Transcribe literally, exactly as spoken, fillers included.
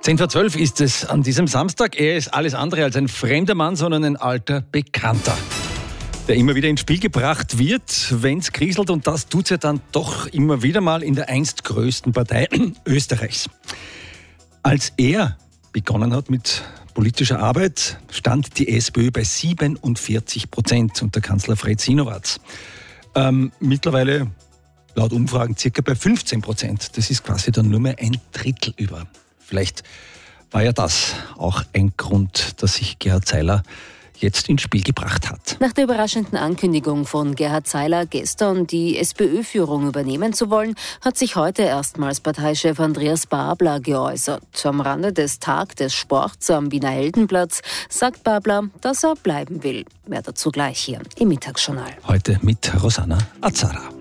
zehn vor zwölf ist es an diesem Samstag. Er ist alles andere als ein fremder Mann, sondern ein alter Bekannter, der immer wieder ins Spiel gebracht wird, wenn es kriselt. Und das tut ja dann doch immer wieder mal in der einst größten Partei Österreichs. Als er begonnen hat mit politischer Arbeit, stand die SPÖ bei siebenundvierzig Prozent unter Kanzler Fred Sinowatz. Ähm, mittlerweile laut Umfragen circa bei fünfzehn Prozent. Das ist quasi dann nur mehr ein Drittel über. Vielleicht war ja das auch ein Grund, dass sich Gerhard Zeiler jetzt ins Spiel gebracht hat. Nach der überraschenden Ankündigung von Gerhard Zeiler, gestern die SPÖ-Führung übernehmen zu wollen, hat sich heute erstmals Parteichef Andreas Babler geäußert. Am Rande des Tag des Sports am Wiener Heldenplatz sagt Babler, dass er bleiben will. Mehr dazu gleich hier im Mittagsjournal. Heute mit Rosanna Azara.